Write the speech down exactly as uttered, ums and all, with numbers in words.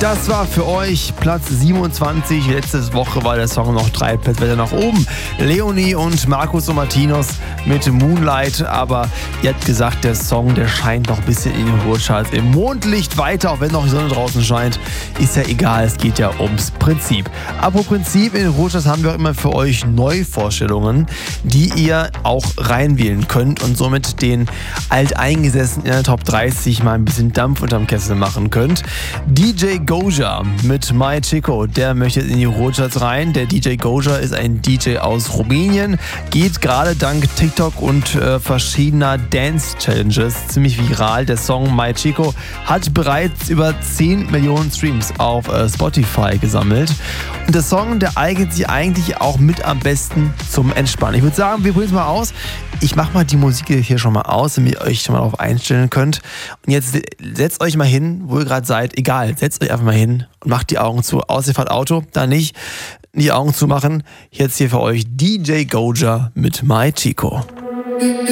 Das war für euch Platz siebenundzwanzig. Letzte Woche war der Song noch drei Plätze weiter nach oben. Leonie und Markus und Martinus mit Moonlight. Aber ihr habt gesagt, der Song, der scheint noch ein bisschen in den Ruhrcharts im Mondlicht weiter, auch wenn noch die Sonne draußen scheint. Ist ja egal, es geht ja ums Prinzip. Apropos Prinzip, in den Ruhrcharts haben wir auch immer für euch Neuvorstellungen, die ihr auch reinwählen könnt und somit den Alteingesessenen in der Top dreißig mal ein bisschen Dampf unterm Kessel machen könnt. D J Goja mit My Chico, der möchte in die Ruhrcharts rein. Der D J Goja ist ein D J aus Rumänien, geht gerade dank TikTok und äh, verschiedener Dance-Challenges ziemlich viral. Der Song My Chico hat bereits über zehn Millionen Streams auf äh, Spotify gesammelt. Und der Song, der eignet sich eigentlich auch mit am besten zum Entspannen. Ich würde sagen, wir probieren es mal aus. Ich mache mal die Musik hier schon mal aus, damit ihr euch schon mal darauf einstellen könnt. Und jetzt setzt euch mal hin, wo ihr gerade seid. Egal, setzt euch einfach mal hin und macht die Augen zu. Außer ihr fahrt Auto, da nicht. Die Augen zu machen. Jetzt hier für euch D J Goja mit My Chico.